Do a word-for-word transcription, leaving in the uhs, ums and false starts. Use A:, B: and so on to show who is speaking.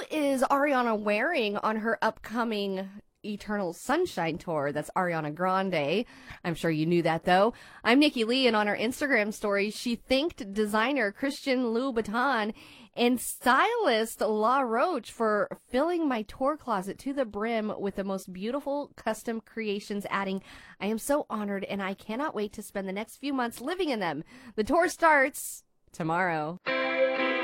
A: What is Ariana wearing on her upcoming Eternal Sunshine Tour? That's Ariana Grande. I'm sure you knew that, though. I'm Nikki Lee, and on her Instagram story, she thanked designer Christian Louboutin and stylist La Roche for filling my tour closet to the brim with the most beautiful custom creations, adding, "I am so honored, and I cannot wait to spend the next few months living in them." The tour starts tomorrow.